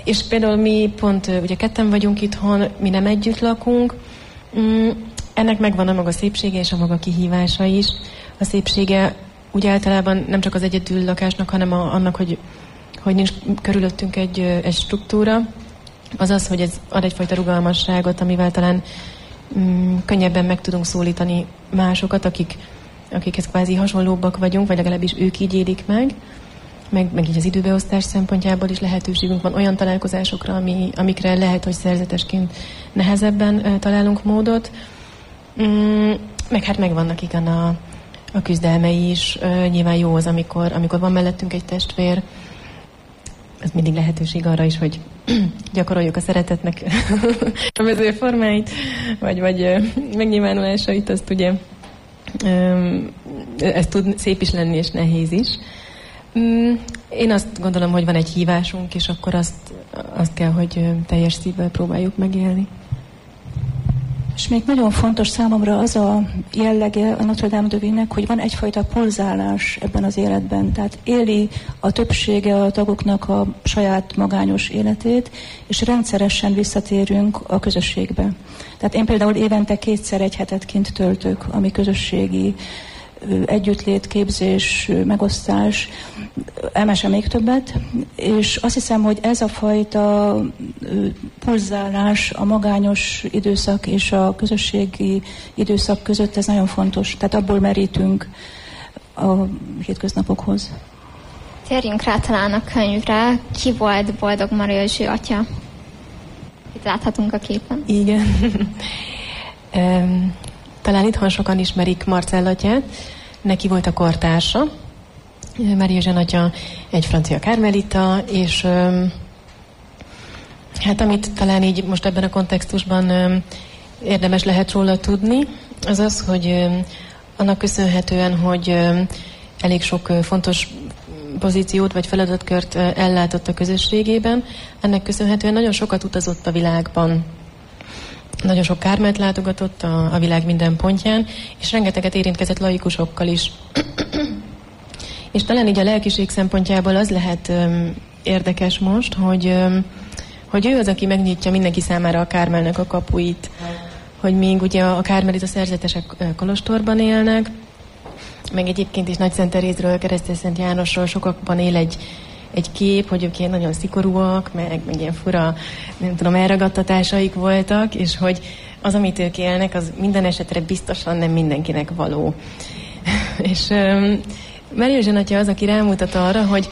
És például mi pont, ugye ketten vagyunk itthon, mi nem együtt lakunk, ennek megvan a maga szépsége és a maga kihívása is. A szépsége úgy általában nem csak az egyedül lakásnak, hanem annak, hogy nincs körülöttünk egy struktúra, az az, hogy ez ad egyfajta rugalmasságot, amivel talán könnyebben meg tudunk szólítani másokat, akikhez kvázi hasonlóbbak vagyunk, vagy legalábbis ők így élik meg így az időbeosztás szempontjából is lehetőségünk van olyan találkozásokra, amikre lehet, hogy szerzetesként nehezebben találunk módot. Meg hát megvannak igen a küzdelmei is. Nyilván jó az, amikor van mellettünk egy testvér. Ez mindig lehetőség arra is, hogy gyakoroljuk a szeretetnek a vezérformáit, vagy megnyilvánulásait, azt ugye ez tud szép is lenni, és nehéz is. Én azt gondolom, hogy van egy hívásunk, és akkor azt kell, hogy teljes szívvel próbáljuk megélni. És még nagyon fontos számomra az a jellege a Notre Dame de Vie-nek, hogy van egyfajta pulzálás ebben az életben. Tehát éli a többsége a tagoknak a saját magányos életét, és rendszeresen visszatérünk a közösségbe. Tehát én például évente 2-szer egy hetet kint töltök, ami közösségi együttlét, képzés, megosztás, elmesem még többet, és azt hiszem, hogy ez a fajta pulzálás a magányos időszak és a közösségi időszak között, ez nagyon fontos. Tehát abból merítünk a hétköznapokhoz. Térjünk rá talán a könyvre. Ki volt Boldog Maria Zső atya? Itt láthatunk a képen. Igen. Talán itthon sokan ismerik Marcell atyát. Neki volt a kortársa. Maria Zső atya egy francia kármelita, és hát amit talán így most ebben a kontextusban érdemes lehet róla tudni, az az, hogy annak köszönhetően, hogy elég sok fontos pozíciót vagy feladatkört ellátott a közösségében, ennek köszönhetően nagyon sokat utazott a világban. Nagyon sok kármelt látogatott a világ minden pontján, és rengeteget érintkezett laikusokkal is. És talán így a lelkiség szempontjából az lehet érdekes most, hogy ő az, aki megnyitja mindenki számára a kármelnek a kapuit. Hogy még ugye a kármelita szerzetesek kolostorban élnek, meg egyébként is Nagy Szent Terézről, Keresztes Szent Jánosról sokakban él egy kép, hogy ők ilyen nagyon szigorúak, meg ilyen fura, nem tudom, elragadtatásaik voltak, és hogy az, amit ők élnek, az minden esetre biztosan nem mindenkinek való. És Maria Zső atya az, aki rámutat arra, hogy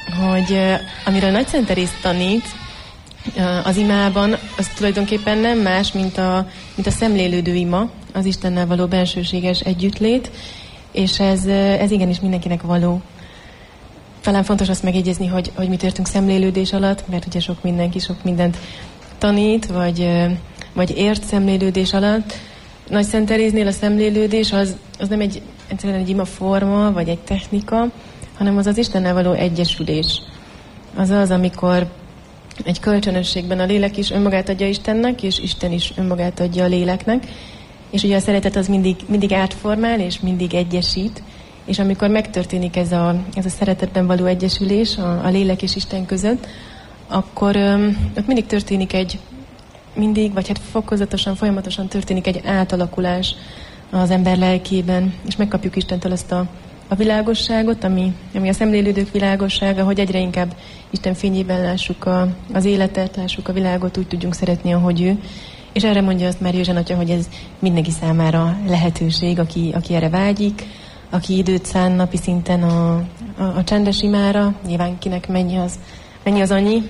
amiről Nagy Szent Teréz tanít az imában, az tulajdonképpen nem más, mint a szemlélődő ima, az Istennel való bensőséges együttlét, és ez igenis mindenkinek való. Talán fontos azt megjegyezni, hogy mit értünk szemlélődés alatt, mert ugye sok mindenki sok mindent tanít, vagy ért szemlélődés alatt. Nagy Szent Teréznél a szemlélődés az nem egyszerűen egy ima forma, vagy egy technika, hanem az Istennel való egyesülés. Az az, amikor egy kölcsönösségben a lélek is önmagát adja Istennek, és Isten is önmagát adja a léleknek. És ugye a szeretet az mindig átformál, és mindig egyesít. És amikor megtörténik ez a szeretetben való egyesülés a lélek és Isten között, akkor ott mindig történik vagy hát fokozatosan, folyamatosan történik egy átalakulás az ember lelkében, és megkapjuk Istentől azt a világosságot, ami a szemlélődők világossága, hogy egyre inkább Isten fényében lássuk az életet, lássuk a világot, úgy tudjunk szeretni, ahogy ő. És erre mondja azt Mária Zső atya, hogy ez mindenki számára lehetőség, aki erre vágyik, aki időt szán napi szinten a csendes imára, nyilván kinek mennyi az annyi,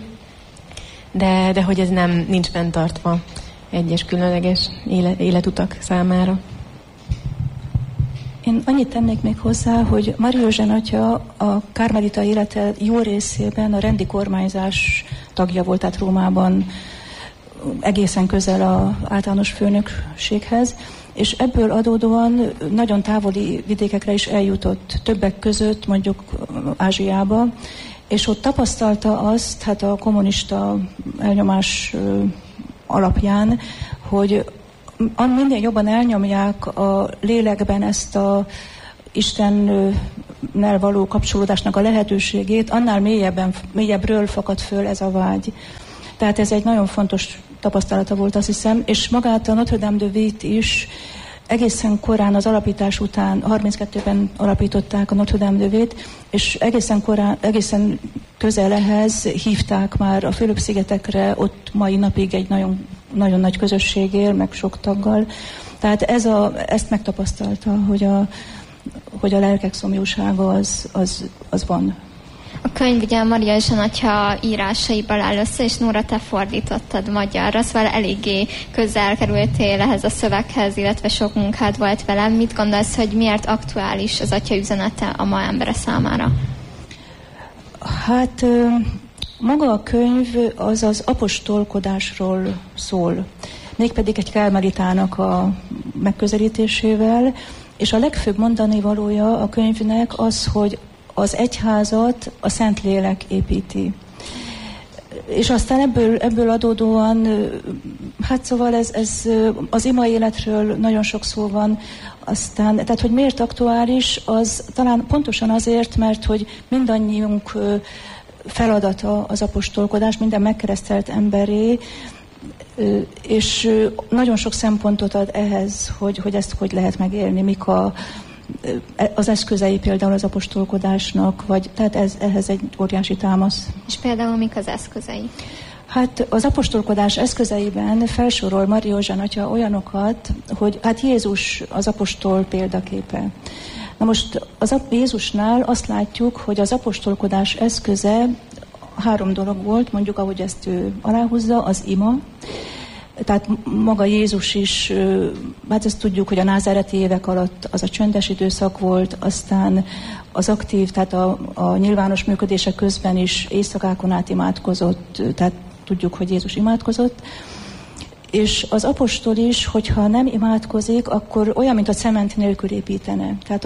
de hogy ez nincs fenntartva egyes különleges életutak számára. Én annyit tennék még hozzá, hogy Maria Zső atya a kármelita élete jó részében a rendi kormányzás tagja volt, tehát Rómában egészen közel az általános főnökséghez, és ebből adódóan nagyon távoli vidékekre is eljutott, többek között mondjuk Ázsiába, és ott tapasztalta azt, hát a kommunista elnyomás alapján, hogy minél jobban elnyomják a lélekben ezt a Istennel való kapcsolódásnak a lehetőségét, annál mélyebbről fakad föl ez a vágy. Tehát ez egy nagyon fontos tapasztalata volt, azt hiszem, és magát a Notre Dame de Vite is egészen korán az alapítás után, 32-ben alapították a Notre Dame de Vite, és egészen közel ehhez hívták már a Fülöp-szigetekre, ott mai napig egy nagyon, nagyon nagy közösség él, meg sok taggal. Tehát ezt megtapasztalta, hogy a lelkek szomjúsága az van. A könyv ugye Maria Zsanatya írásaiból áll össze, és Nóra, te fordítottad magyarra, szóval eléggé közel kerültél ehhez a szöveghez, illetve sok munkád volt velem. Mit gondolsz, hogy miért aktuális az Atya üzenete a ma embere számára? Hát maga a könyv az apostolkodásról szól, mégpedig egy karmelitának a megközelítésével, és a legfőbb mondani valója a könyvnek az, hogy az egyházat a Szentlélek építi. És aztán ebből adódóan, hát szóval ez az ima életről nagyon sok szó van, aztán, tehát hogy miért aktuális, az talán pontosan azért, mert hogy mindannyiunk feladata az apostolkodás, minden megkeresztelt emberé, és nagyon sok szempontot ad ehhez, hogy ezt hogy lehet megélni, mik az eszközei például az apostolkodásnak, tehát ehhez egy óriási támasz. És például mik az eszközei? Hát az apostolkodás eszközeiben felsorol Maria Zsanatya olyanokat, hogy hát Jézus az apostol példaképe. Na most Jézusnál azt látjuk, hogy az apostolkodás eszköze 3 dolog volt, mondjuk ahogy ezt ő aláhúzza, az ima, tehát maga Jézus is, hát ezt tudjuk, hogy a názáreti évek alatt az a csöndes időszak volt, aztán az aktív, tehát a nyilvános működése közben is éjszakákon át imádkozott, tehát tudjuk, hogy Jézus imádkozott. És az apostol is, hogyha nem imádkozik, akkor olyan, mint a cement nélkül építene. Tehát a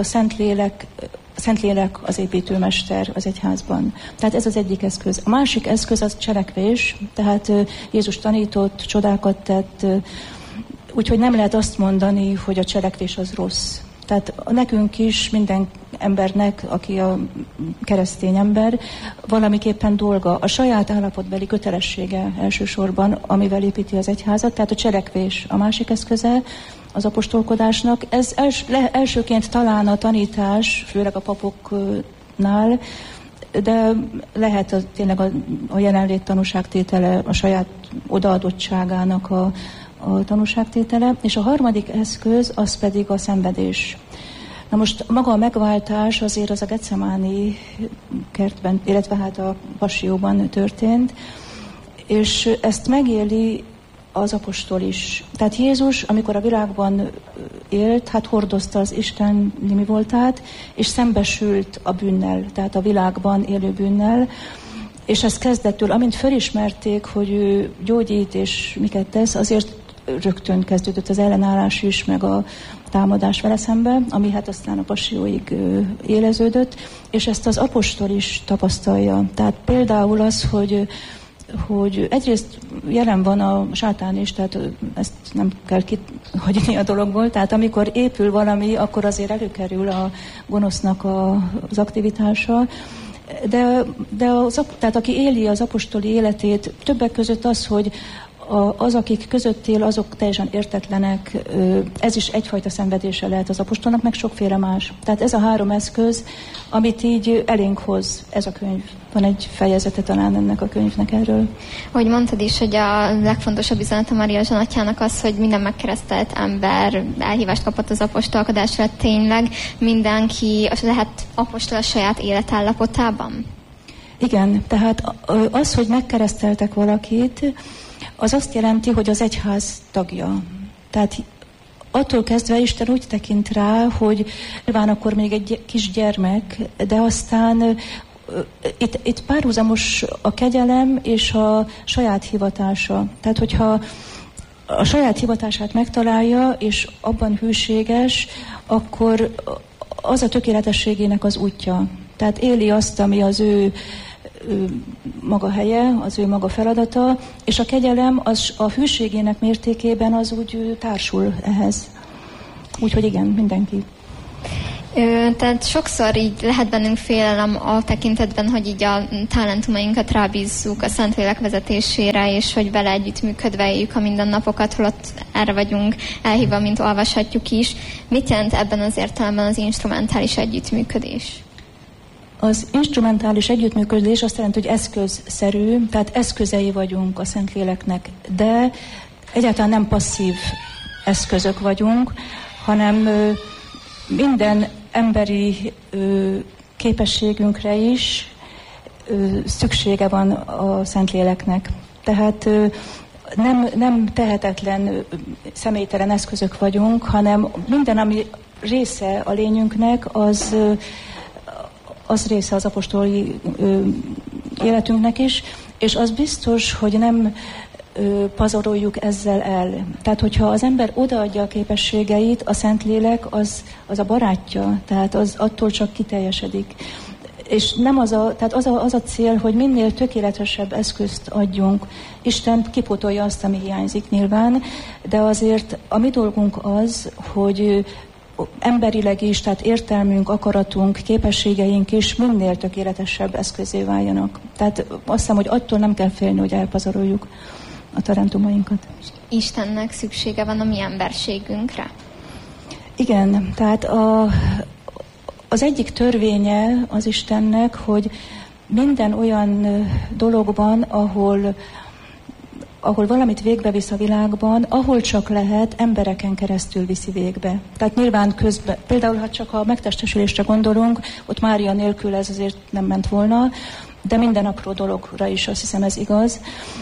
Szentlélek az építőmester az egyházban. Tehát ez az egyik eszköz. A másik eszköz az cselekvés, tehát Jézus tanított, csodákat tett, úgyhogy nem lehet azt mondani, hogy a cselekvés az rossz. Tehát nekünk is, minden embernek, aki a keresztény ember, valamiképpen dolga, a saját állapotbeli kötelessége elsősorban, amivel építi az egyházat, tehát a cselekvés a másik eszköze az apostolkodásnak. Ez elsőként talán a tanítás, főleg a papoknál, de lehet tényleg a jelenlét tanúságtétele, a saját odaadottságának a tanúságtétele, és a harmadik eszköz az pedig a szenvedés. Na most maga a megváltás azért az a Getsemáni kertben, illetve hát a Passióban történt, és ezt megéli az apostol is. Tehát Jézus, amikor a világban élt, hát hordozta az Isten mi voltát, és szembesült a bűnnel, tehát a világban élő bűnnel, és ez kezdettől, amint felismerték, hogy ő gyógyít és miket tesz, azért rögtön kezdődött az ellenállás is, meg a támadás vele szembe, ami hát aztán a Passióig éleződött, és ezt az apostol is tapasztalja. Tehát például az, hogy egyrészt jelen van a sátán is, tehát ezt nem kell kihagyni a dologból, tehát amikor épül valami, akkor azért előkerül a gonosznak az aktivitása, tehát aki éli az apostoli életét, többek között az, hogy az, akik között él, azok teljesen értetlenek, ez is egyfajta szenvedése lehet az apostolnak, meg sokféle más. Tehát ez a 3 eszköz, amit így elénk hoz ez a könyv. Van egy fejezete talán ennek a könyvnek erről. Ahogy mondtad is, hogy a legfontosabb üzenete Maria Zsanatyának az, hogy minden megkeresztelt ember elhívást kapott az apostolkodásra, tényleg mindenki lehet apostol a saját életállapotában? Igen, tehát az, hogy megkereszteltek valakit, az azt jelenti, hogy az egyház tagja. Tehát attól kezdve Isten úgy tekint rá, hogy nyilván akkor még egy kis gyermek, de aztán itt párhuzamos a kegyelem és a saját hivatása. Tehát, hogyha a saját hivatását megtalálja, és abban hűséges, akkor az a tökéletességének az útja. Tehát éli azt, ami az ő maga helye, az ő maga feladata, és a kegyelem az a hűségének mértékében az úgy társul ehhez. Úgyhogy igen, mindenki. Tehát sokszor így lehet bennünk félelem a tekintetben, hogy így a talentumainkat rábízzuk a Szentlélek vezetésére, és hogy vele együttműködve éljük a mindennapokat, holott erre vagyunk elhívva, mint olvashatjuk is. Mit jelent ebben az értelemben az instrumentális együttműködés? Az instrumentális együttműködés azt jelenti, hogy eszközszerű, tehát eszközei vagyunk a Szentléleknek, de egyáltalán nem passzív eszközök vagyunk, hanem minden emberi képességünkre is szüksége van a Szentléleknek. Tehát nem tehetetlen, személytelen eszközök vagyunk, hanem minden, ami része a lényünknek, az része az apostoli életünknek is, és az biztos, hogy nem pazaroljuk ezzel el. Tehát, hogyha az ember odaadja a képességeit, a Szentlélek az a barátja, tehát az attól csak kiteljesedik. És nem tehát az a cél, hogy minél tökéletesebb eszközt adjunk. Isten kipótolja azt, ami hiányzik nyilván, de azért a mi dolgunk az, hogy emberileg is, tehát értelmünk, akaratunk, képességeink is minél tökéletesebb eszközé váljanak. Tehát azt hiszem, hogy attól nem kell félni, hogy elpazaroljuk a talentumainkat. Istennek szüksége van a mi emberségünkre? Igen, tehát az egyik törvénye az Istennek, hogy minden olyan dologban, ahol valamit végbe visz a világban, ahol csak lehet, embereken keresztül viszi végbe. Tehát nyilván közben, például ha csak a megtestesülésre gondolunk, ott Mária nélkül ez azért nem ment volna, de minden apró dologra is azt hiszem ez igaz.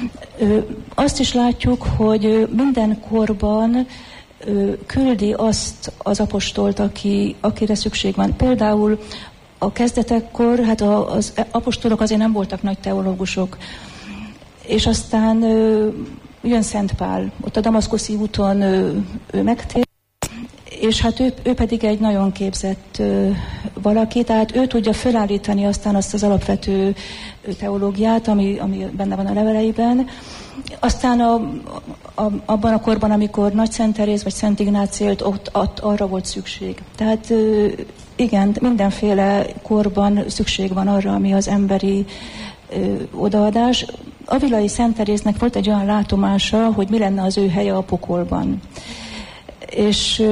Azt is látjuk, hogy minden korban küldi azt az apostolt, akire szükség van. Például a kezdetekkor, hát az apostolok azért nem voltak nagy teológusok, és aztán jön Szent Pál, ott a damaszkuszi úton ő megtér, és hát ő pedig egy nagyon képzett valaki, tehát ő tudja felállítani aztán azt az alapvető teológiát, ami benne van a leveleiben. Aztán abban a korban, amikor Nagy Szent Teréz vagy Szent Ignác élt, ott arra volt szükség. Tehát igen, mindenféle korban szükség van arra, ami az emberi odaadás. Avilai Szent Teréznek volt egy olyan látomása, hogy mi lenne az ő helye a pokolban. És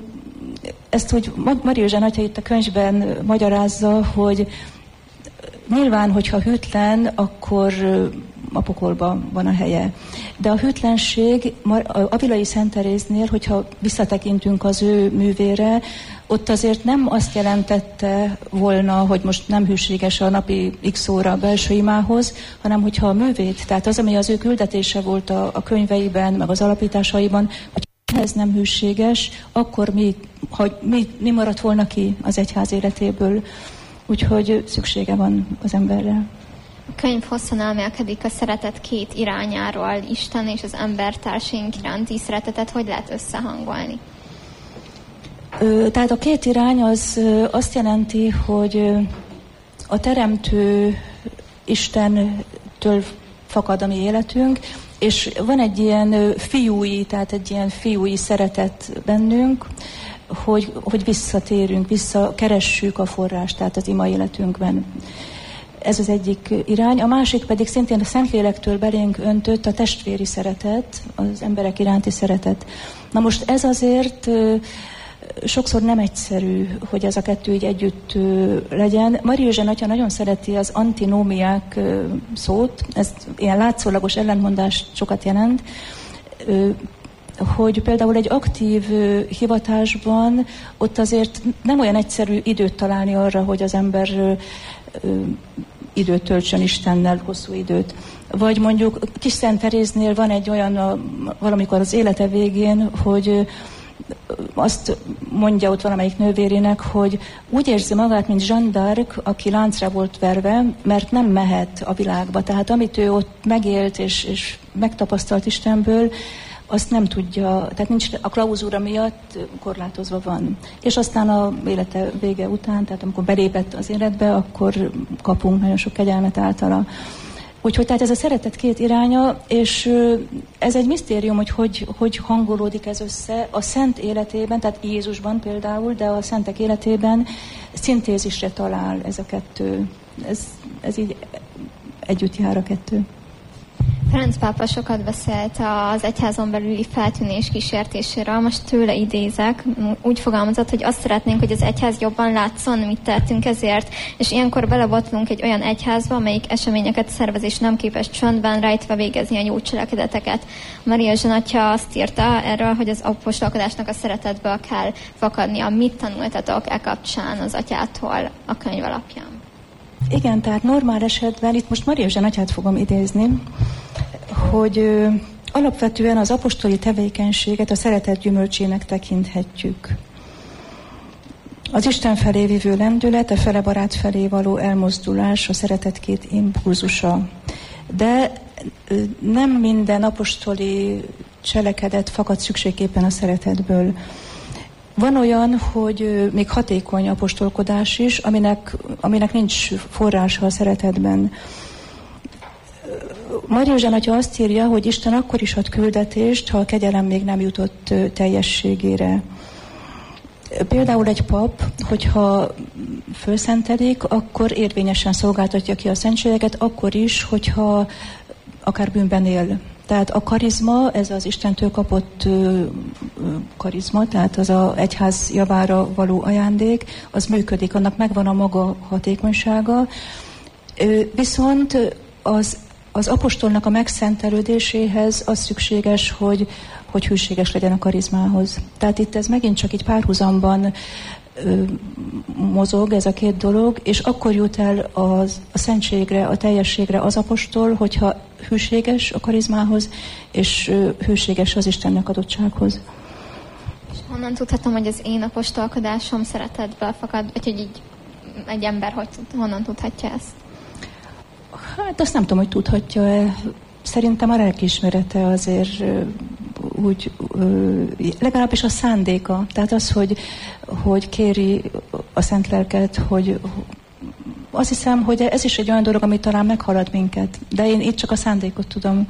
ezt úgy Mária Zsán atya itt a könyvben magyarázza, hogy nyilván, hogyha hűtlen, akkor a pokolban van a helye. De a hűtlenség Avilai Szent Teréznél, hogyha visszatekintünk az ő művére, ott azért nem azt jelentette volna, hogy most nem hűséges a napi x óra a belső imához, hanem hogyha a művét, tehát az, ami az ő küldetése volt a könyveiben, meg az alapításaiban, hogy ez nem hűséges, akkor mi maradt volna ki az egyház életéből. Úgyhogy szüksége van az emberre. A könyv hosszan elmélkedik a szeretet két irányáról, Isten és az embertársaink iránti szeretetet hogy lehet összehangolni? Tehát a két irány az azt jelenti, hogy a teremtő Istentől fakad a mi életünk, és van egy ilyen fiúi szeretet bennünk, hogy visszatérünk, visszakeressük a forrást, tehát az ima életünkben. Ez az egyik irány. A másik pedig szintén a Szentlélektől belénk öntött a testvéri szeretet, az emberek iránti szeretet. Na most ez azért sokszor nem egyszerű, hogy ez a kettő így együtt legyen. Mária Zsán atya nagyon szereti az antinómiák szót, ez ilyen látszólagos ellentmondást sokat jelent, hogy például egy aktív hivatásban ott azért nem olyan egyszerű időt találni arra, hogy az ember időt töltsön Istennel, hosszú időt. Vagy mondjuk Kis Szent Teréznél van egy olyan, valamikor az élete végén, hogy azt mondja ott valamelyik nővérének, hogy úgy érzi magát, mint Jeanne d'Arc, aki láncra volt verve, mert nem mehet a világba. Tehát amit ő ott megélt és megtapasztalt Istenből, azt nem tudja, tehát nincs, a klauzúra miatt korlátozva van. És aztán a élete vége után, tehát amikor belépett az életbe, akkor kapunk nagyon sok kegyelmet általa. Úgyhogy tehát ez a szeretet két iránya, és ez egy misztérium, hogy hangolódik ez össze a szent életében, tehát Jézusban például, de a szentek életében szintézisre talál ez a kettő. Ez így együtt jár a kettő. Ferenc pápa sokat beszélt az egyházon belüli feltűnés kísértéséről, most tőle idézek, úgy fogalmazott, hogy azt szeretnénk, hogy az egyház jobban látszon, mit tehetünk ezért, és ilyenkor belebotlunk egy olyan egyházba, amelyik eseményeket szervez és nem képes csöndben rejtve végezni a jó cselekedeteket. Mária Zsanatya azt írta erről, hogy az apostolkodásnak a szeretetből kell fakadnia. Mit tanultatok kapcsán az atyától a könyv alapján? Igen, tehát normál esetben, itt most Mária Zsanatyát fogom idézni, hogy alapvetően az apostoli tevékenységet a szeretet gyümölcsének tekinthetjük. Az Isten felé vívő lendület, a fele barát felé való elmozdulás, a szeretet két impulzusa. De nem minden apostoli cselekedet fakad szükségképpen a szeretetből. Van olyan, hogy még hatékony apostolkodás is, aminek nincs forrása a szeretetben. Mária Zsanatya azt írja, hogy Isten akkor is ad küldetést, ha a kegyelem még nem jutott teljességére. Például egy pap, hogyha fölszentelik, akkor érvényesen szolgáltatja ki a szentségeket, akkor is, hogyha akár bűnben él. Tehát a karizma, ez az Istentől kapott karizma, tehát az az egyház javára való ajándék, az működik, annak megvan a maga hatékonysága. Viszont az apostolnak a megszentelődéséhez az szükséges, hogy hűséges legyen a karizmához. Tehát itt ez megint csak így párhuzamban mozog ez a két dolog, és akkor jut el a szentségre, a teljességre az apostol, hogyha hűséges a karizmához, és hűséges az Istennek adottsághoz. És honnan tudhatom, hogy az én apostolkodásom szeretetből fakad, vagy hogy így egy ember honnan tudhatja ezt? Hát azt nem tudom, hogy tudhatja-e. Szerintem a lelkiismerete azért úgy, legalábbis a szándéka. Tehát az, hogy kéri a Szent Lelket, hogy azt hiszem, hogy ez is egy olyan dolog, ami talán meghalad minket. De én itt csak a szándékot tudom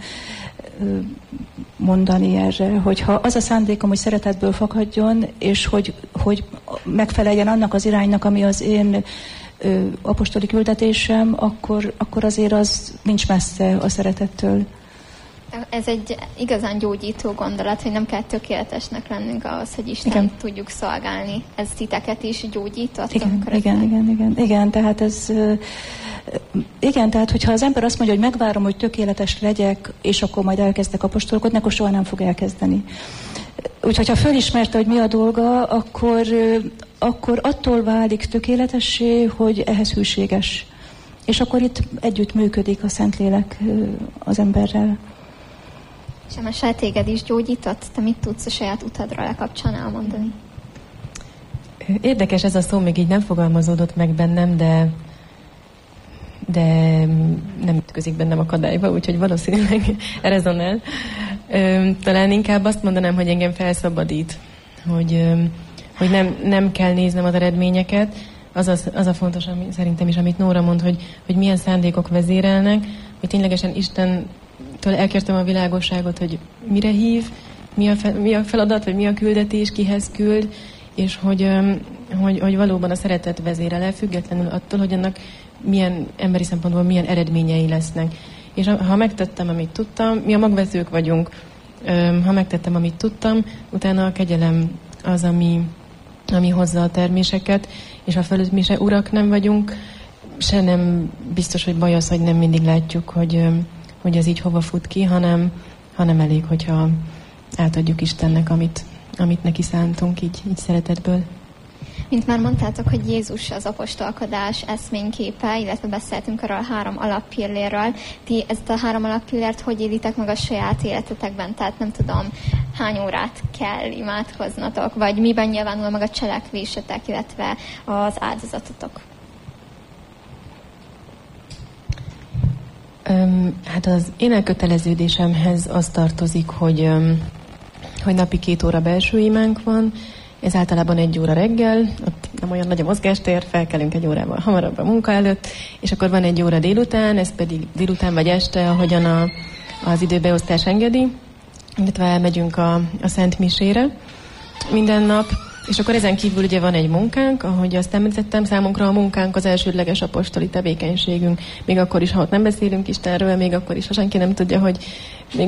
mondani erre, hogyha az a szándékom, hogy szeretetből fakadjon, és hogy megfeleljen annak az iránynak, ami az én apostoli küldetésem, akkor azért az nincs messze a szeretettől. Ez egy igazán gyógyító gondolat, hogy nem kell tökéletesnek lennünk ahhoz, hogy Isten tudjuk szolgálni. Ez titeket is gyógyított? Igen, tehát ez... Igen, tehát hogyha az ember azt mondja, hogy megvárom, hogy tökéletes legyek, és akkor majd elkezdek apostolkodni, akkor soha nem fog elkezdeni. Úgyhogy ha fölismerte, hogy mi a dolga, akkor attól válik tökéletessé, hogy ehhez hűséges. És akkor itt együtt működik a Szentlélek az emberrel. És a mesel téged is gyógyított? Te mit tudsz a saját utadra le kapcsán elmondani? Érdekes ez a szó, még így nem fogalmazódott meg bennem, de nem ütközik bennem akadályba, úgyhogy valószínűleg rezonál. Talán inkább azt mondanám, hogy engem felszabadít, hogy nem kell néznem az eredményeket. Az a fontos, ami, szerintem is, amit Nóra mond, hogy milyen szándékok vezérelnek, hogy ténylegesen Istentől elkértem a világosságot, hogy mire hív, mi a feladat, vagy mi a küldetés, kihez küld, és hogy valóban a szeretet vezérel, függetlenül attól, hogy annak milyen emberi szempontból milyen eredményei lesznek. És ha megtettem, amit tudtam, mi a magvetők vagyunk, ha megtettem, amit tudtam, utána a kegyelem az, ami hozza a terméseket, és ha fölött mi se urak nem vagyunk, se nem biztos, hogy baj az, hogy nem mindig látjuk, hogy ez így hova fut ki, hanem elég, hogyha átadjuk Istennek, amit neki szántunk, így szeretetből. Mint már mondtátok, hogy Jézus az apostolkodás eszményképe, illetve beszéltünk arról a 3 alappillérről. Ti ezt a 3 alappillért hogy élitek meg a saját életetekben? Tehát nem tudom, hány órát kell imádkoznatok, vagy miben nyilvánul meg a cselekvésetek, illetve az áldozatotok? Hát az én elköteleződésemhez az tartozik, hogy napi 2 óra belső imánk van, Ez általában 1 óra reggel, ott nem olyan nagy a mozgástér, felkelünk 1 órával hamarabb a munka előtt, és akkor van 1 óra délután, ez pedig délután vagy este, ahogyan az időbeosztás engedi, illetve elmegyünk a Szent Misére minden nap, és akkor ezen kívül ugye van egy munkánk, ahogy azt említettem, számunkra a munkánk az elsődleges apostoli tevékenységünk, még akkor is, ha ott nem beszélünk Istenről, még akkor is, ha senki nem tudja, hogy